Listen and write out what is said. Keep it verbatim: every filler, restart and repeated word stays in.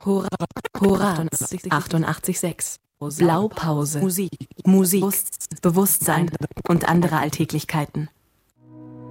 Hora, Horaz achtundachtzig Komma sechs. Blaupause. Musik, Musik, Bewusstsein und andere Alltäglichkeiten.